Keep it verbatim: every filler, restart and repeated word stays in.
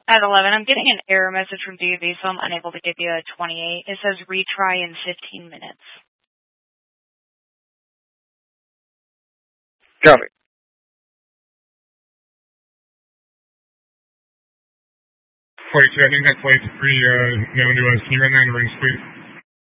At eleven, I'm getting an error message from D V, so I'm unable to give you a twenty-eight. It says retry in fifteen minutes. Got it. forty-two, I think that flight's pretty uh, known to us. Can you run that in the rings, please?